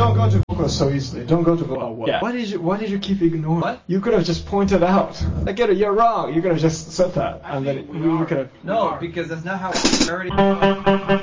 don't go to Google so easily. Don't go to Google. Yeah. Why did you keep ignoring? What? You could have just pointed out. I get it. You're wrong. You could have just said that, and then we could have. No, because that's not how.